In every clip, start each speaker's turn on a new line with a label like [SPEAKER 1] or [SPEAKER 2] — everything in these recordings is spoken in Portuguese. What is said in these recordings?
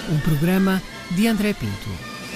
[SPEAKER 1] Um programa de André Pinto.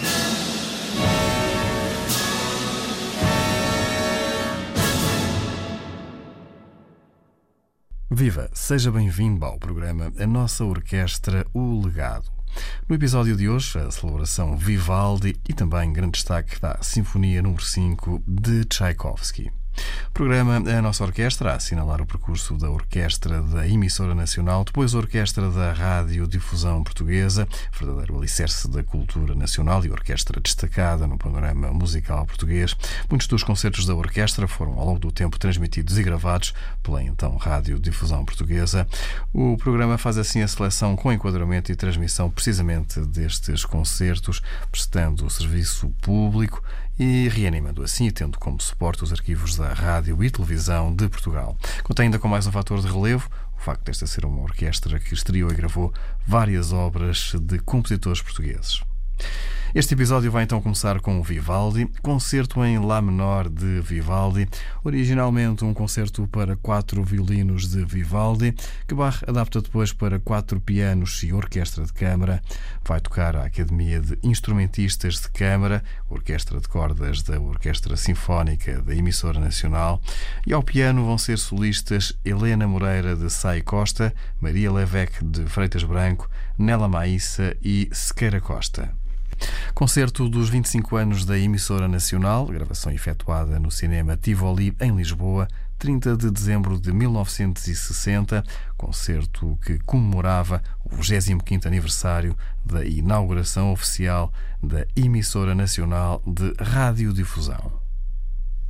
[SPEAKER 2] Viva! Seja bem-vindo ao programa A Nossa Orquestra, o Legado. No episódio de hoje, a celebração Vivaldi e também grande destaque da Sinfonia número 5 de Tchaikovsky. O programa A Nossa Orquestra a assinalar o percurso da Orquestra da Emissora Nacional, depois a Orquestra da Rádio Difusão Portuguesa, verdadeiro alicerce da cultura nacional e orquestra destacada no panorama musical português. Muitos dos concertos da orquestra foram ao longo do tempo transmitidos e gravados pela então Rádio Difusão Portuguesa. O programa faz assim a seleção com enquadramento e transmissão precisamente destes concertos, prestando serviço público e reanimando assim e tendo como suporte os arquivos da Rádio e Televisão de Portugal. Conta ainda com mais um fator de relevo, o facto desta ser uma orquestra que estreou e gravou várias obras de compositores portugueses. Este episódio vai então começar com o Vivaldi, concerto em Lá menor de Vivaldi, originalmente um concerto para 4 violinos de Vivaldi, que Bach adapta depois para 4 pianos e orquestra de câmara. Vai tocar a Academia de Instrumentistas de Câmara, orquestra de cordas da Orquestra Sinfónica da Emissora Nacional, e ao piano vão ser solistas Helena Moreira de Sá e Costa, Maria Levesque de Freitas Branco, Nela Maíssa e Sequeira Costa. Concerto dos 25 anos da Emissora Nacional, gravação efetuada no Cinema Tivoli, em Lisboa, 30 de dezembro de 1960, concerto que comemorava o 25º aniversário da inauguração oficial da Emissora Nacional de Radiodifusão.